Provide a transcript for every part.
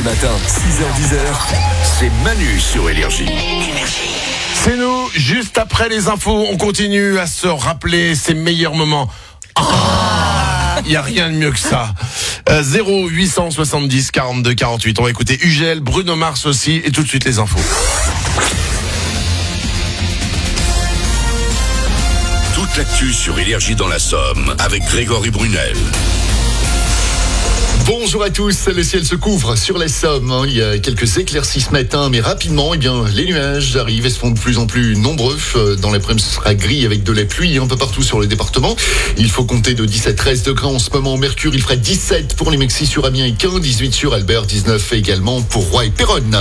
les matins, 6h-10h, c'est Manu sur Énergie. C'est nous, juste après les infos, on continue à se rappeler ces meilleurs moments. Il n'y a rien de mieux que ça. 0870 42 48. On va écouter Ugel, Bruno Mars aussi, et tout de suite les infos. Toute l'actu sur Énergie dans la Somme, avec Grégory Brunel. Bonjour à tous, le ciel se couvre sur la Somme. Il y a quelques éclaircies ce matin, mais rapidement, les nuages arrivent et se font de plus en plus nombreux. Dans l'après-midi, ce sera gris avec de la pluie un peu partout sur le département. Il faut compter de 10 à 13 degrés en ce moment. Mercure, il fera 17 pour les Mexis sur Amiens et Caen, 18 sur Albert, 19 également pour Roy et Péronne.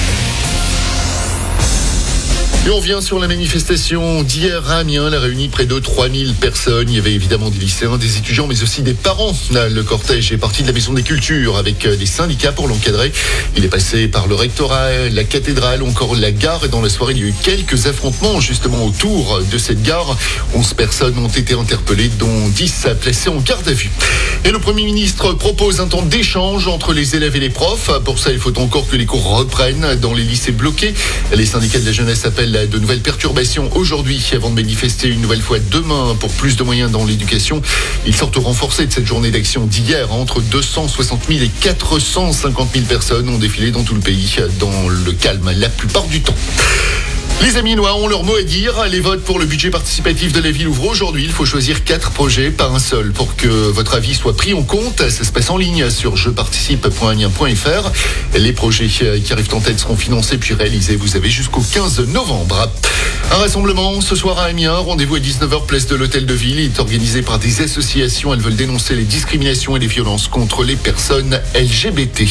Et on vient sur la manifestation d'hier à Amiens. Elle a réuni près de 3000 personnes. Il y avait évidemment des lycéens, des étudiants, mais aussi des parents. Le cortège est parti de la Maison des Cultures avec des syndicats pour l'encadrer. Il est passé par le rectorat, la cathédrale, encore la gare. Et dans la soirée, il y a eu quelques affrontements justement autour de cette gare. 11 personnes ont été interpellées, dont 10 placées en garde à vue. Et le Premier ministre propose un temps d'échange entre les élèves et les profs. Pour ça, il faut encore que les cours reprennent dans les lycées bloqués. Les syndicats de la jeunesse appellent à de nouvelles perturbations aujourd'hui avant de manifester une nouvelle fois demain pour plus de moyens dans l'éducation. Ils sortent renforcés de cette journée d'action d'hier. Entre 260 000 et 450 000 personnes ont défilé dans tout le pays dans le calme la plupart du temps. Les Amiénois ont leur mot à dire. Les votes pour le budget participatif de la ville ouvrent aujourd'hui. Il faut choisir 4 projets, pas un seul, pour que votre avis soit pris en compte. Ça se passe en ligne sur jeparticipe.amiens.fr. Les projets qui arrivent en tête seront financés puis réalisés. Vous avez jusqu'au 15 novembre. Un rassemblement ce soir à Amiens. Rendez-vous à 19h, place de l'Hôtel de Ville. Il est organisé par des associations. Elles veulent dénoncer les discriminations et les violences contre les personnes LGBT.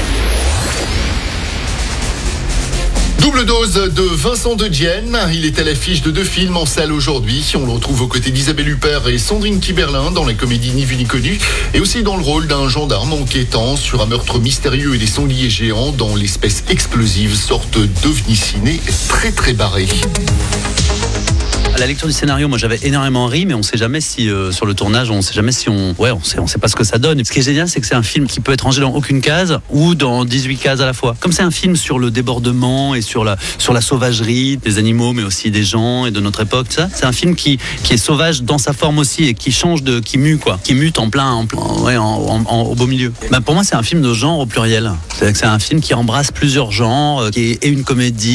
Double dose de Vincent De Dienne. Il est à l'affiche de 2 films en salle aujourd'hui. On le retrouve aux côtés d'Isabelle Huppert et Sandrine Kiberlin dans la comédie Ni vu ni connu, et aussi dans le rôle d'un gendarme enquêtant sur un meurtre mystérieux et des sangliers géants dans l'espèce explosive, sorte d'ovni-ciné très très barré. À la lecture du scénario, moi j'avais énormément ri, mais on sait jamais si sur le tournage, on sait jamais si on sait pas ce que ça donne. Ce qui est génial, c'est que c'est un film qui peut être rangé dans aucune case ou dans 18 cases à la fois. Comme c'est un film sur le débordement et sur la sauvagerie des animaux, mais aussi des gens et de notre époque, ça, c'est un film qui est sauvage dans sa forme aussi et qui qui mute en plein, au beau milieu. Pour moi, c'est un film de genre au pluriel. C'est-à-dire que c'est un film qui embrasse plusieurs genres, qui est une comédie.